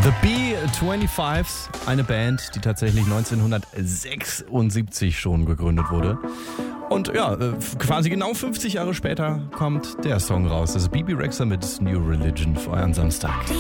The B25s, eine Band, die tatsächlich 1976 schon gegründet wurde. Und ja, quasi genau 50 Jahre später kommt der Song raus. Das ist Bebe Rexha mit New Religion für euren Samstag.